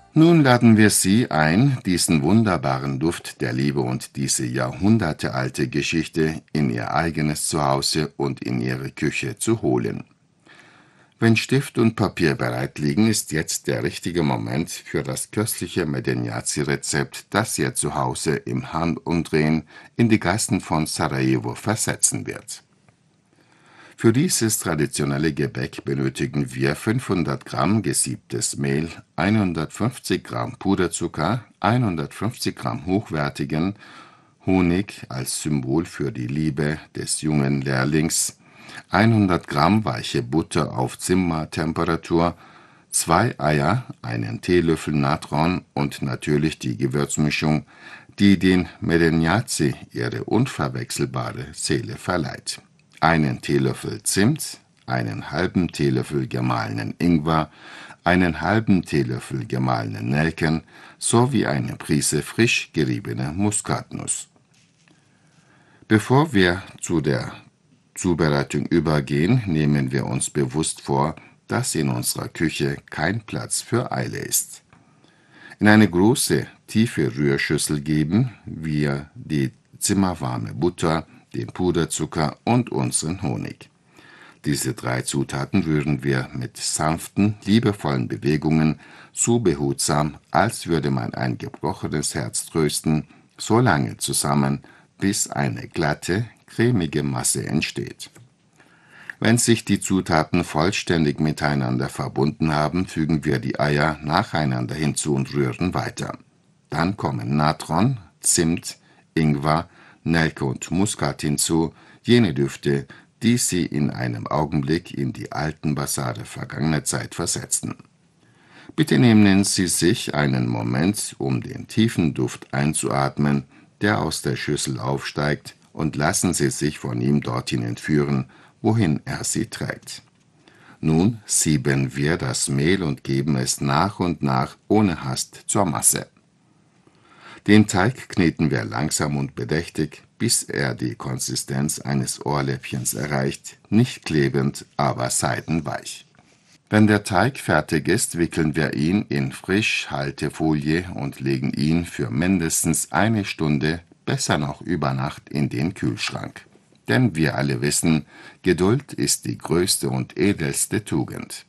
Nun laden wir Sie ein, diesen wunderbaren Duft der Liebe und diese jahrhundertealte Geschichte in Ihr eigenes Zuhause und in Ihre Küche zu holen. Wenn Stift und Papier bereit liegen, ist jetzt der richtige Moment für das köstliche Medenjaci-Rezept, das Ihr Zuhause im Handumdrehen in die Gassen von Sarajevo versetzen wird. Für dieses traditionelle Gebäck benötigen wir 500 Gramm gesiebtes Mehl, 150 Gramm Puderzucker, 150 Gramm hochwertigen Honig als Symbol für die Liebe des jungen Lehrlings, 100 Gramm weiche Butter auf Zimmertemperatur, 2 Eier, einen Teelöffel Natron und natürlich die Gewürzmischung, die den Medenjaci ihre unverwechselbare Seele verleiht. Einen Teelöffel Zimt, einen halben Teelöffel gemahlenen Ingwer, einen halben Teelöffel gemahlenen Nelken sowie eine Prise frisch geriebene Muskatnuss. Bevor wir zu der Zubereitung übergehen, nehmen wir uns bewusst vor, dass in unserer Küche kein Platz für Eile ist. In eine große, tiefe Rührschüssel geben wir die zimmerwarme Butter, den Puderzucker und unseren Honig. Diese 3 Zutaten rühren wir mit sanften, liebevollen Bewegungen so behutsam, als würde man ein gebrochenes Herz trösten, so lange zusammen, bis eine glatte, cremige Masse entsteht. Wenn sich die Zutaten vollständig miteinander verbunden haben, fügen wir die Eier nacheinander hinzu und rühren weiter. Dann kommen Natron, Zimt, Ingwer, Nelke und Muskat hinzu, jene Düfte, die Sie in einem Augenblick in die alten Basare vergangener Zeit versetzen. Bitte nehmen Sie sich einen Moment, um den tiefen Duft einzuatmen, der aus der Schüssel aufsteigt, und lassen Sie sich von ihm dorthin entführen, wohin er Sie trägt. Nun sieben wir das Mehl und geben es nach und nach ohne Hast zur Masse. Den Teig kneten wir langsam und bedächtig, bis er die Konsistenz eines Ohrläppchens erreicht, nicht klebend, aber seidenweich. Wenn der Teig fertig ist, wickeln wir ihn in Frischhaltefolie und legen ihn für mindestens eine Stunde, besser noch über Nacht, in den Kühlschrank. Denn wir alle wissen, Geduld ist die größte und edelste Tugend.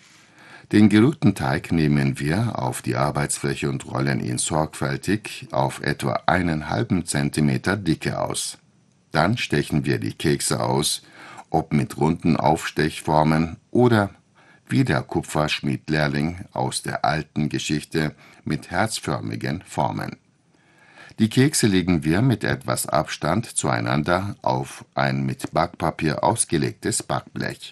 Den geruhten Teig nehmen wir auf die Arbeitsfläche und rollen ihn sorgfältig auf etwa 1,5 Zentimeter Dicke aus. Dann stechen wir die Kekse aus, ob mit runden Aufstechformen oder wie der Kupferschmied-Lehrling aus der alten Geschichte mit herzförmigen Formen. Die Kekse legen wir mit etwas Abstand zueinander auf ein mit Backpapier ausgelegtes Backblech.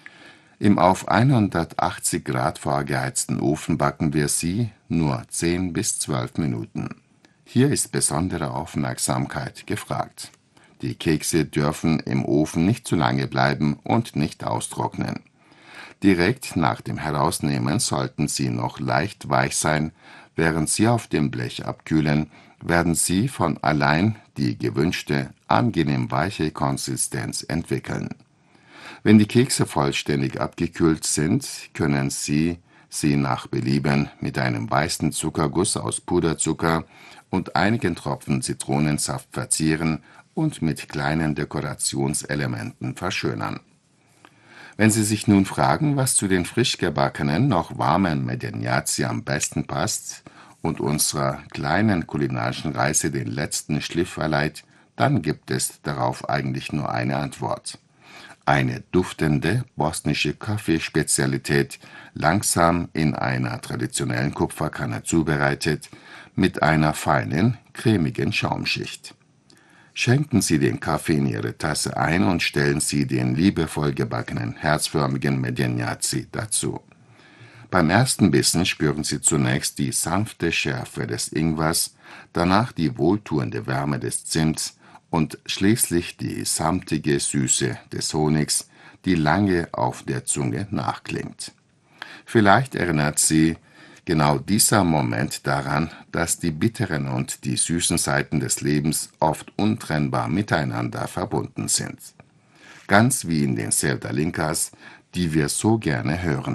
Im auf 180 Grad vorgeheizten Ofen backen wir sie nur 10 bis 12 Minuten. Hier ist besondere Aufmerksamkeit gefragt. Die Kekse dürfen im Ofen nicht zu lange bleiben und nicht austrocknen. Direkt nach dem Herausnehmen sollten sie noch leicht weich sein. Während sie auf dem Blech abkühlen, werden sie von allein die gewünschte, angenehm weiche Konsistenz entwickeln. Wenn die Kekse vollständig abgekühlt sind, können Sie sie nach Belieben mit einem weißen Zuckerguss aus Puderzucker und einigen Tropfen Zitronensaft verzieren und mit kleinen Dekorationselementen verschönern. Wenn Sie sich nun fragen, was zu den frisch gebackenen, noch warmen Medenjaci am besten passt und unserer kleinen kulinarischen Reise den letzten Schliff verleiht, dann gibt es darauf eigentlich nur eine Antwort: eine duftende bosnische Kaffeespezialität, langsam in einer traditionellen Kupferkanne zubereitet, mit einer feinen, cremigen Schaumschicht. Schenken Sie den Kaffee in Ihre Tasse ein und stellen Sie den liebevoll gebackenen, herzförmigen Medenjaci dazu. Beim ersten Bissen spüren Sie zunächst die sanfte Schärfe des Ingwers, danach die wohltuende Wärme des Zimts und schließlich die samtige Süße des Honigs, die lange auf der Zunge nachklingt. Vielleicht erinnert Sie genau dieser Moment daran, dass die bitteren und die süßen Seiten des Lebens oft untrennbar miteinander verbunden sind. Ganz wie in den Sevdalinkas, die wir so gerne hören.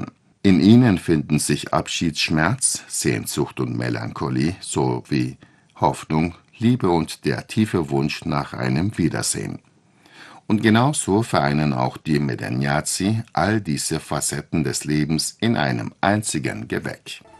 In ihnen finden sich Abschiedsschmerz, Sehnsucht und Melancholie sowie Hoffnung, Liebe und der tiefe Wunsch nach einem Wiedersehen. Und genauso vereinen auch die Medegnazi all diese Facetten des Lebens in einem einzigen Gewäck.